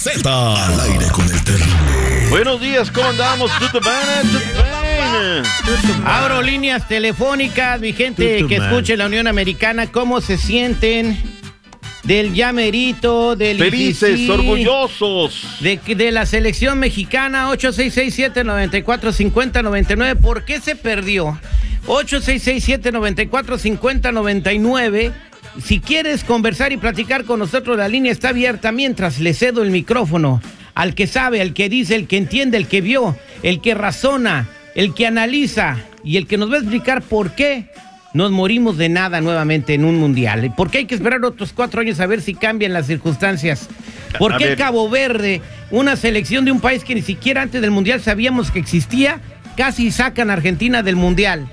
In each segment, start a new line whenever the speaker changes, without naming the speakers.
Z. Al aire con el terrible.
Buenos días, ¿cómo andamos?
Abro líneas telefónicas, mi gente que escuche la Unión Americana, ¿cómo se sienten del llamerito, del
felices,
ICC,
orgullosos
de la selección mexicana? 8667-945099. ¿Por qué se perdió? 8667-945099. Si quieres conversar y platicar con nosotros, la línea está abierta mientras le cedo el micrófono al que sabe, al que dice, el que entiende, el que vio, el que razona, el que analiza y el que nos va a explicar por qué nos morimos de nada nuevamente en un mundial. ¿Por qué hay que esperar otros 4 años a ver si cambian las circunstancias? ¿Por qué Cabo Verde, una selección de un país que ni siquiera antes del mundial sabíamos que existía, casi sacan a Argentina del mundial?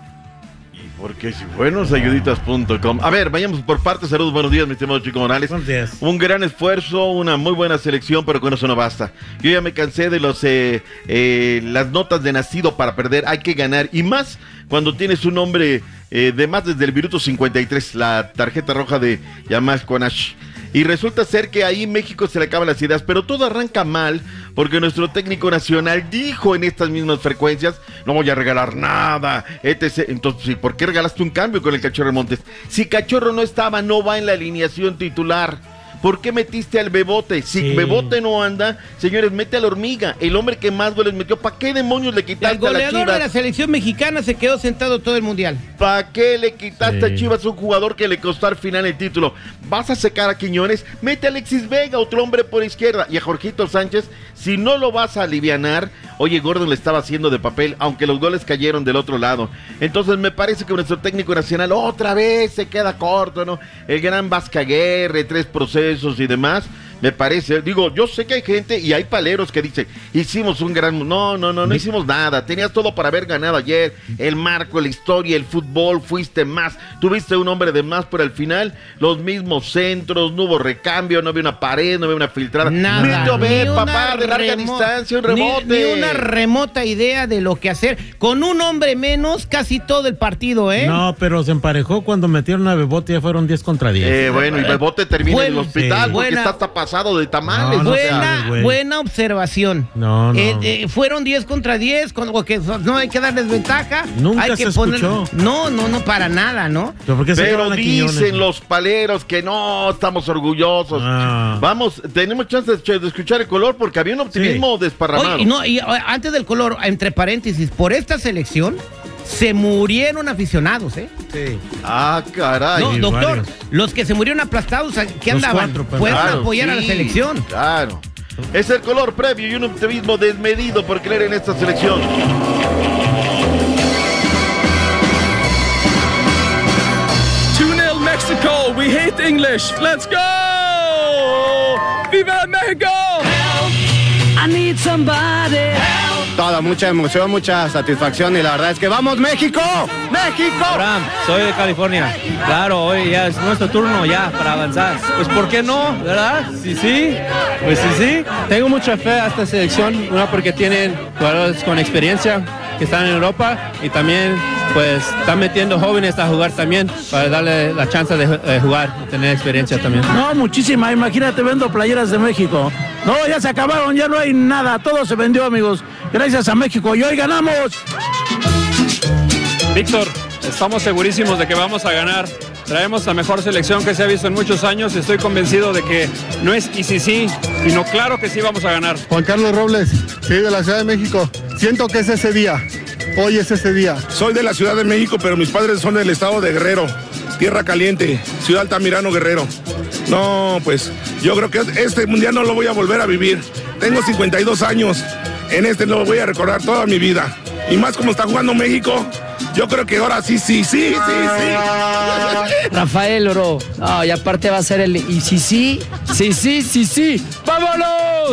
Porque si buenos, ayuditas.com. A ver, vayamos por partes. Saludos, buenos días, mi estimado Chico Morales.
Buenos días.
Un gran esfuerzo, una muy buena selección, pero con eso no basta. Yo ya me cansé de las notas de nacido para perder. Hay que ganar, y más cuando tienes un hombre de más desde el minuto 53, la tarjeta roja de Yamal Konash. Y resulta ser que ahí México se le acaban las ideas, pero todo arranca mal, porque nuestro técnico nacional dijo en estas mismas frecuencias: no voy a regalar nada, etc. Entonces, ¿por qué regalaste un cambio con el Cachorro Montes? Si Cachorro no estaba, no va en la alineación titular. ¿Por qué metiste al Bebote? Si Bebote no anda, señores, mete a la Hormiga, el hombre que más goles metió. ¿Para qué demonios le quitaste a la Chivas?
El goleador de la selección mexicana se quedó sentado todo el mundial.
¿Para qué le quitaste a Chivas un jugador que le costó al final el título? ¿Vas a secar a Quiñones? Mete a Alexis Vega, otro hombre por izquierda, y a Jorgito Sánchez. Si no lo vas a alivianar, oye, Gordon le estaba haciendo de papel, aunque los goles cayeron del otro lado. Entonces me parece que nuestro técnico nacional otra vez se queda corto, ¿no? El gran Vasca Aguirre, 3 procesos y demás, me parece. Digo, yo sé que hay gente y hay paleros que dicen: hicimos un gran... No hicimos nada, tenías todo para haber ganado ayer, el marco, la historia, el fútbol, fuiste más, tuviste un hombre de más, pero al final los mismos centros, no hubo recambio, no había una pared, no había una filtrada,
nada,
papá, de larga distancia, un rebote,
ni una remota idea de lo que hacer, con un hombre menos casi todo el partido,
No, pero se emparejó cuando metieron a Bebote, ya fueron 10 contra 10.
Bueno, y Bebote termina en el hospital porque está hasta pasado de tamales.
Buena observación. Fueron 10 contra 10, porque no hay que darles ventaja.
Nunca
hay que
se escuchó.
No, para nada, ¿no?
Pero dicen los paleros que no, estamos orgullosos. Vamos, tenemos chance de escuchar el color, porque había un optimismo desparramado.
Y antes del color, entre paréntesis, por esta selección se murieron aficionados,
Sí.
Ah, caray.
No, doctor, los que se murieron aplastados, ¿qué andaban? Pueden apoyar a la selección.
Claro. Es el color previo y un optimismo desmedido por creer en esta selección.
Mexico, we hate English. Let's go! ¡Viva México! Help.
I need somebody. Help.
Toda, mucha emoción, mucha satisfacción, y la verdad es que ¡vamos México! ¡México!
Abraham, soy de California. Claro, hoy ya es nuestro turno ya para avanzar. Pues ¿por qué no? ¿Verdad? Sí. Pues sí. Tengo mucha fe a esta selección, porque tienen jugadores con experiencia que están en Europa, y también pues están metiendo jóvenes a jugar también para darle la chance de jugar y tener experiencia también.
No, muchísima, imagínate, vendo playeras de México. No, ya se acabaron, ya no hay nada, todo se vendió, amigos, gracias a México, y hoy ganamos.
Víctor, estamos segurísimos de que vamos a ganar. Traemos la mejor selección que se ha visto en muchos años, y estoy convencido de que no es y sí, sino claro que sí vamos a ganar.
Juan Carlos Robles, sí, de la Ciudad de México. Siento que es ese día. Hoy es ese día.
Soy de la Ciudad de México, pero mis padres son del estado de Guerrero, Tierra Caliente, Ciudad Altamirano, Guerrero. No, pues yo creo que este mundial no lo voy a volver a vivir. Tengo 52 años, en este lo voy a recordar toda mi vida. Y más como está jugando México, yo creo que ahora sí.
Rafael Oro, no, y aparte va a ser el y sí. ¡Vámonos!